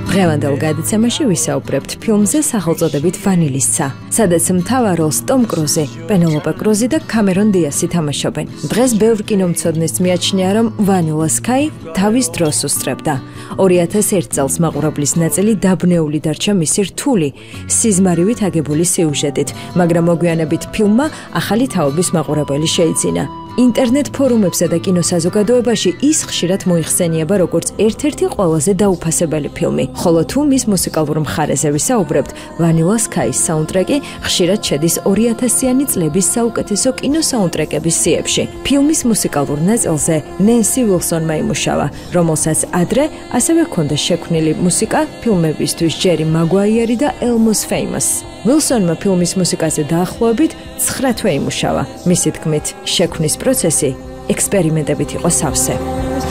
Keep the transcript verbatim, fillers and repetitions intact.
დღევანდელ გადაცემაში ვისაუბრებთ ფილმზე სახელწოდებით ვანილისცა, სადაც მთავარ როლს ტომ კრუზი, პენელოპე კრუზი და კამერონ დიასი თამაშობენ. დღეს ბევრ კინომცოდნეს მიაჩნია, რომ ვანილა სკაი თავის დროს უსწრებდა. ორი ათას ერთ წელს მაყურებლის ნაწილი დაბნეული დარჩა მისი რთული, სიზმარივით აგებული სიუჟეტით, მაგრამ მოგვიანებით ფილმმა ახალი თაობის მაყურებელი შეიძინა. ინტერნეტ ფორუმებსა და კინოსაზოგადოებაში ის ხშირად მოიხსენიება როგორც ერთ-ერთი ყველაზე დაუფასებელი ფილმი. ხოლო თუ მის მუსიკალურ მხარეზე ვისაუბრებთ, ვანილა სკაის საუნდტრეკი ხშირად შედის ორი ათასიანი წლების საუკეთესო კინოსაუნდტრეკების სიებში. ფილმის მუსიკალურ ნაწილზე ნენსი ვილსონმა იმუშავა, რომელსაც ადრე ასევე ჰქონდა შექმნილი მუსიკა ფილმებისთვის ჯერი მაგვაიერი და ელმოს ფეიმოს. ვილსონმა ფილმის მუსიკაზე დაახლოებით ცხრა თვე იმუშავა. მისი თქმით, შექმნის პროცესი ექსპერიმენტებით იყო სავსე.